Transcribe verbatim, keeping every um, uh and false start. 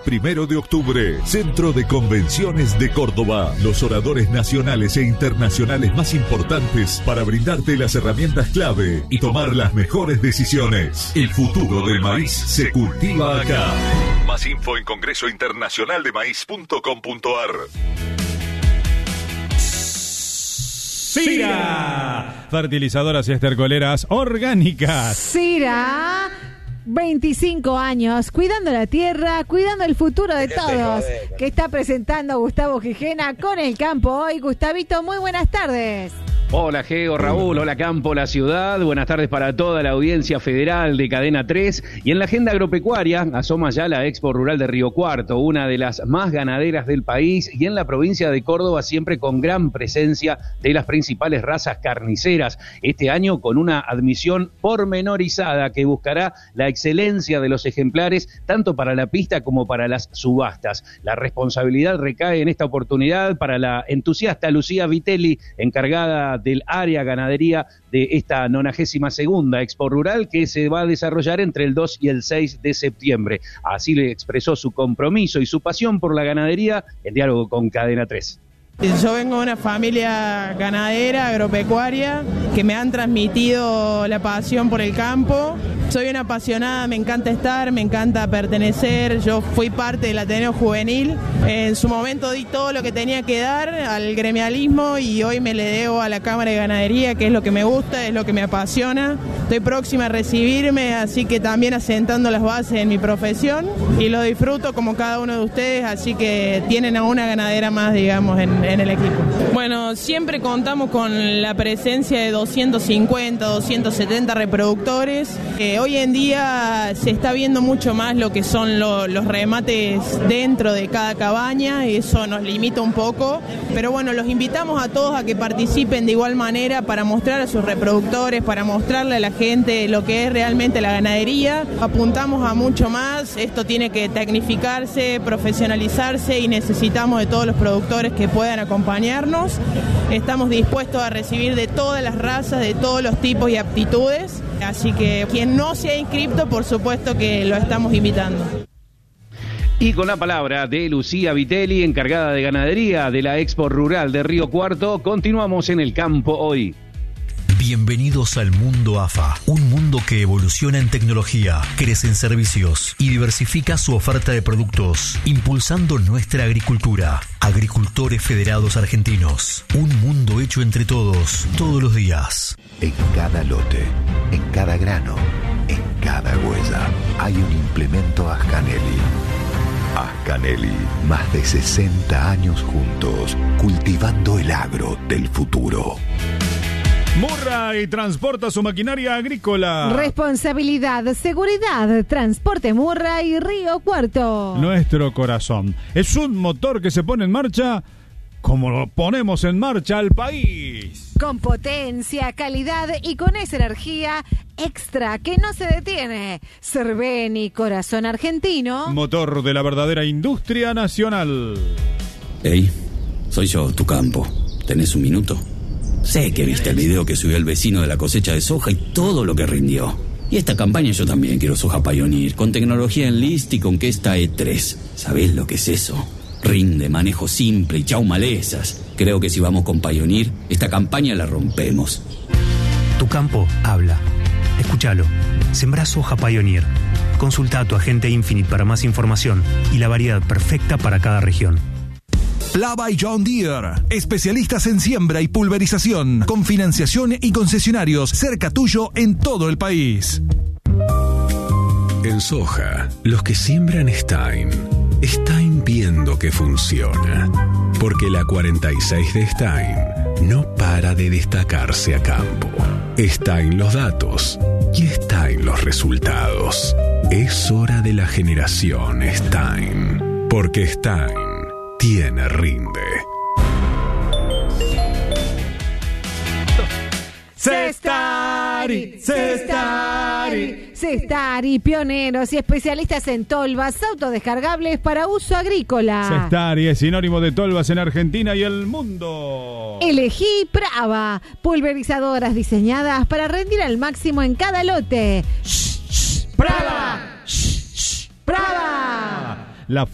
Primero de octubre, Centro de Convenciones de Córdoba. Los oradores nacionales e internacionales más importantes para brindarte las herramientas clave y tomar las mejores decisiones. El futuro del maíz se cultiva acá. Más info en congreso internacional de maíz punto com punto a r. Sira, fertilizadoras y estercoleras orgánicas. Sira, veinticinco años, cuidando la tierra, cuidando el futuro de todos, que está presentando Gustavo Gijena con El Campo hoy. Gustavito, muy buenas tardes. Hola Geo, Raúl, hola Campo, la ciudad, buenas tardes para toda la audiencia federal de Cadena tres. Y en la agenda agropecuaria asoma ya la Expo Rural de Río Cuarto, una de las más ganaderas del país, y en la provincia de Córdoba siempre con gran presencia de las principales razas carniceras, este año con una admisión pormenorizada que buscará la excelencia de los ejemplares tanto para la pista como para las subastas. La responsabilidad recae en esta oportunidad para la entusiasta Lucía Vitelli, encargada del área ganadería de esta nonagésima segunda Expo Rural, que se va a desarrollar entre el dos y el seis de septiembre. Así le expresó su compromiso y su pasión por la ganadería en diálogo con Cadena tres. Yo vengo de una familia ganadera, agropecuaria, que me han transmitido la pasión por el campo. Soy una apasionada, me encanta estar, me encanta pertenecer. Yo fui parte del Ateneo Juvenil. En su momento di todo lo que tenía que dar al gremialismo y hoy me le debo a la Cámara de Ganadería, que es lo que me gusta, es lo que me apasiona. Estoy próxima a recibirme, así que también asentando las bases en mi profesión y lo disfruto como cada uno de ustedes, así que tienen a una ganadera más, digamos, en en el equipo. Bueno, siempre contamos con la presencia de doscientos cincuenta, doscientos setenta reproductores. Eh, hoy en día se está viendo mucho más lo que son lo, los remates dentro de cada cabaña, y eso nos limita un poco, pero bueno, los invitamos a todos a que participen de igual manera para mostrar a sus reproductores, para mostrarle a la gente lo que es realmente la ganadería. Apuntamos a mucho más, esto tiene que tecnificarse, profesionalizarse y necesitamos de todos los productores que puedan acompañarnos. Estamos dispuestos a recibir de todas las razas, de todos los tipos y aptitudes, así que quien no se ha inscrito, por supuesto que lo estamos invitando. Y con la palabra de Lucía Vitelli, encargada de ganadería de la Expo Rural de Río Cuarto, continuamos en El Campo hoy. Bienvenidos al mundo A F A, un mundo que evoluciona en tecnología, crece en servicios y diversifica su oferta de productos, impulsando nuestra agricultura. Agricultores Federados Argentinos, un mundo hecho entre todos, todos los días. En cada lote, en cada grano, en cada huella, hay un implemento Ascanelli. Ascanelli, más de sesenta años juntos, cultivando el agro del futuro. Murray transporta su maquinaria agrícola. Responsabilidad, seguridad, transporte Murray, Río Cuarto. Nuestro corazón es un motor que se pone en marcha como lo ponemos en marcha al país. Con potencia, calidad y con esa energía extra que no se detiene. Cerveni, corazón argentino. Motor de la verdadera industria nacional. Hey, soy yo, tu Campo. ¿Tenés un minuto? Sé que viste el video que subió el vecino de la cosecha de soja y todo lo que rindió. Y esta campaña yo también quiero soja Pioneer, con tecnología Enlist y con Questa E tres. ¿Sabés lo que es eso? Rinde, manejo simple y chau malezas. Creo que si vamos con Pioneer, esta campaña la rompemos. Tu Campo habla. Escúchalo. Sembrá soja Pioneer. Consulta a tu agente Infinite para más información y la variedad perfecta para cada región. Plava y John Deere, especialistas en siembra y pulverización, con financiación y concesionarios cerca tuyo en todo el país. En soja, los que siembran Stein, Stein viendo que funciona, porque la cuarenta y seis de Stein no para de destacarse a campo. Stein los datos y Stein los resultados. Es hora de la generación Stein, porque Stein tiene rinde. Cestari, Cestari, Cestari, pioneros y especialistas en tolvas autodescargables para uso agrícola. Cestari es sinónimo de tolvas en Argentina y el mundo. Elegí Prava, pulverizadoras diseñadas para rendir al máximo en cada lote. Shh, shh, Prava, shh, shh, Prava.